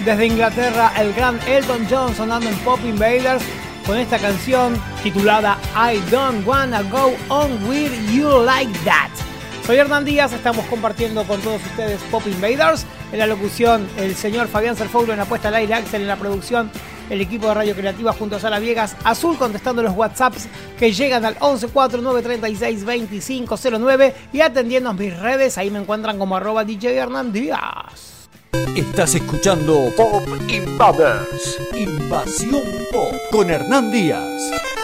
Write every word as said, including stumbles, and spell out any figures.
Desde Inglaterra, el gran Elton John sonando en Pop Invaders con esta canción titulada I Don't Wanna Go On With You Like That. Soy Hernán Díaz, estamos compartiendo con todos ustedes Pop Invaders. En la locución, el señor Fabián Cerfoulo, en la puesta al aire, Axel en la producción, el equipo de Radio Creativa junto a Sara Viegas, Azul contestando los WhatsApps que llegan al once cuatro nueve tres seis dos cinco cero nueve y atendiendo a mis redes, ahí me encuentran como arroba D J Hernán Díaz. Estás escuchando Pop Invaders, Invasión Pop con Hernán Díaz.